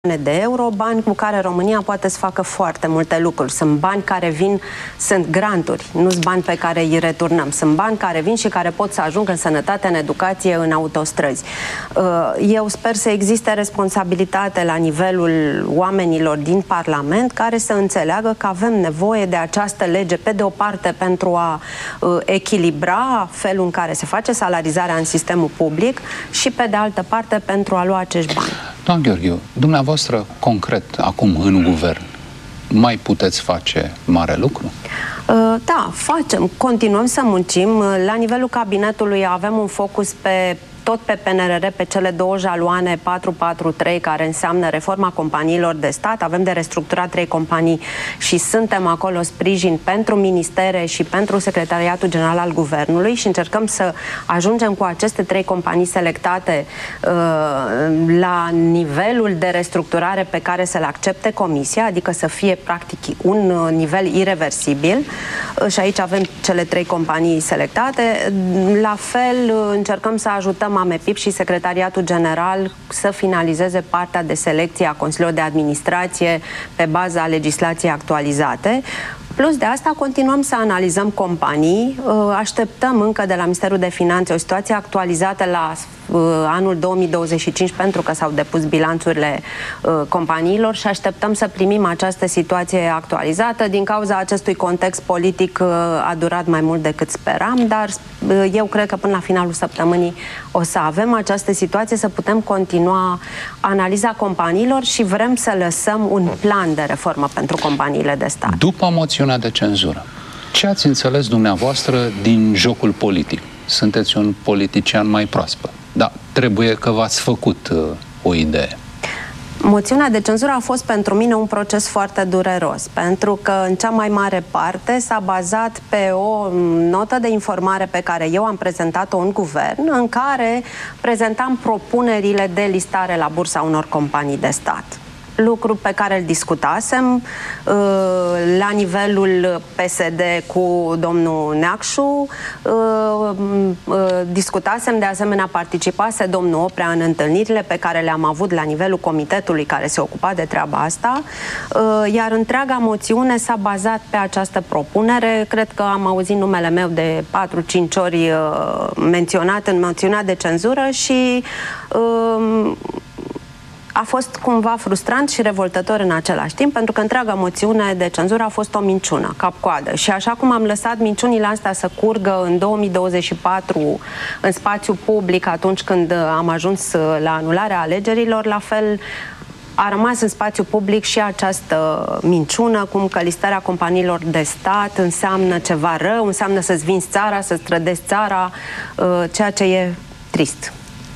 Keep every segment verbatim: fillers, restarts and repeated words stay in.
de euro, bani cu care România poate să facă foarte multe lucruri. Sunt bani care vin, sunt granturi, nu sunt bani pe care îi returnăm. Sunt bani care vin și care pot să ajungă în sănătate, în educație, în autostrăzi. Eu sper să existe responsabilitate la nivelul oamenilor din Parlament care să înțeleagă că avem nevoie de această lege, pe de o parte, pentru a echilibra felul în care se face salarizarea în sistemul public și, pe de altă parte, pentru a lua acești bani. Doamna Gheorghiu, dumneavoastră, concret, acum în guvern, mai puteți face mare lucru? Da, facem. Continuăm să muncim. La nivelul cabinetului avem un focus pe tot pe P N R R, pe cele două jaloane patru patru trei, care înseamnă reforma companiilor de stat. Avem de restructurat trei companii și suntem acolo sprijin pentru ministere și pentru Secretariatul General al Guvernului și încercăm să ajungem cu aceste trei companii selectate uh, la nivelul de restructurare pe care să le accepte Comisia, adică să fie practic un nivel ireversibil. Uh, și aici avem cele trei companii selectate. La fel încercăm să ajutăm AMEPIP și Secretariatul General să finalizeze partea de selecție a Consiliului de Administrație pe baza legislației actualizate. Plus de asta, continuăm să analizăm companii. Așteptăm încă de la Ministerul de Finanțe o situație actualizată la anul două mii douăzeci și cinci, pentru că s-au depus bilanțurile companiilor și așteptăm să primim această situație actualizată. Din cauza acestui context politic a durat mai mult decât speram, dar eu cred că până la finalul săptămânii o să avem această situație, să putem continua analiza companiilor și vrem să lăsăm un plan de reformă pentru companiile de stat. După moțiunea de cenzură, ce ați înțeles dumneavoastră din jocul politic? Sunteți un politician mai proaspăt, dar trebuie că v-ați făcut uh, o idee. Moțiunea de cenzură a fost pentru mine un proces foarte dureros, pentru că în cea mai mare parte s-a bazat pe o notă de informare pe care eu am prezentat-o în guvern, în care prezentam propunerile de listare la bursa unor companii de stat. Lucru pe care îl discutasem uh, la nivelul P S D cu domnul Neacșu, uh, uh, discutasem, de asemenea participase domnul Oprea în întâlnirile pe care le-am avut la nivelul comitetului care se ocupa de treaba asta, uh, iar întreaga moțiune s-a bazat pe această propunere. Cred că am auzit numele meu de patru cinci ori uh, menționat în moțiunea de cenzură și uh, a fost cumva frustrant și revoltător în același timp, pentru că întreaga moțiune de cenzură a fost o minciună, cap-coadă. Și așa cum am lăsat minciunile astea să curgă în două mii douăzeci și patru în spațiu public, atunci când am ajuns la anularea alegerilor, la fel a rămas în spațiu public și această minciună, cum că listarea companiilor de stat înseamnă ceva rău, înseamnă să-ți vinzi țara, să-ți trădezi țara, ceea ce e trist.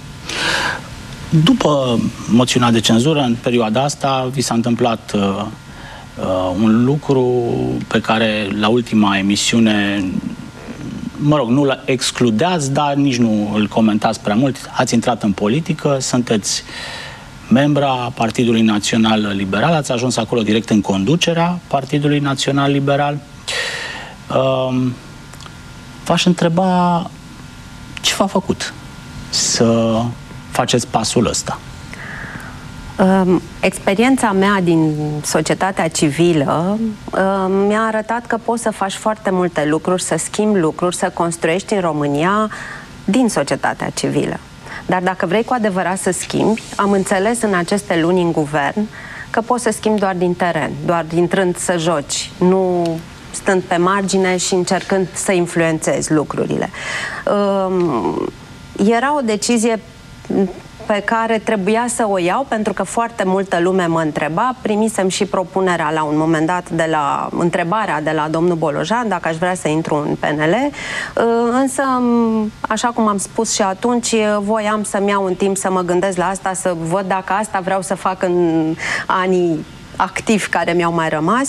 După moțiunea de cenzură, în perioada asta, vi s-a întâmplat uh, uh, un lucru pe care la ultima emisiune, mă rog, nu-l excludeați, dar nici nu îl comentați prea mult. Ați intrat în politică, sunteți membra Partidului Național Liberal, ați ajuns acolo direct în conducerea Partidului Național Liberal. Uh, v-aș întreba ce v-a făcut să faceți pasul ăsta? Um, experiența mea din societatea civilă um, mi-a arătat că poți să faci foarte multe lucruri, să schimbi lucruri, să construiești în România din societatea civilă. Dar dacă vrei cu adevărat să schimbi, am înțeles în aceste luni în guvern că poți să schimbi doar din teren, doar intrând să joci, nu stând pe margine și încercând să influențezi lucrurile. Um, era o decizie pe care trebuia să o iau, pentru că foarte multă lume mă întreba. Primisem și propunerea la un moment dat de la întrebarea de la domnul Bolojan dacă aș vrea să intru în P N L, însă, așa cum am spus și atunci, voiam să-mi iau un timp să mă gândesc la asta, să văd dacă asta vreau să fac în anii activi care mi-au mai rămas.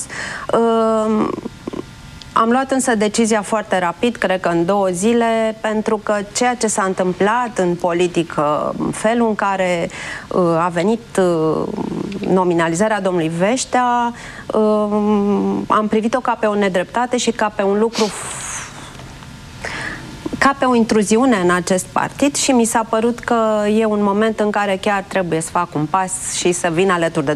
Am luat însă decizia foarte rapid, cred că în două zile, pentru că ceea ce s-a întâmplat în politică, felul în care uh, a venit uh, nominalizarea domnului Veștea, uh, am privit-o ca pe o nedreptate și ca pe un lucru ca pe o intruziune în acest partid și mi s-a părut că e un moment în care chiar trebuie să fac un pas și să vin alături de